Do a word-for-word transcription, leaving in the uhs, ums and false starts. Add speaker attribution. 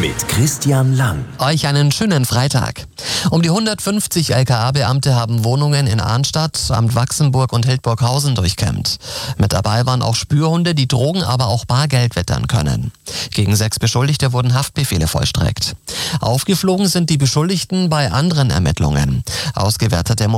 Speaker 1: mit Christian Lang.
Speaker 2: Euch einen schönen Freitag. Um die hundertfünfzig L K A-Beamte haben Wohnungen in Arnstadt, Amt Wachsenburg und Hildburghausen durchkämmt. Mit dabei waren auch Spürhunde, die Drogen, aber auch Bargeld wittern können. Gegen sechs Beschuldigte wurden Haftbefehle vollstreckt. Aufgeflogen sind die Beschuldigten bei anderen Ermittlungen. Ausgewertete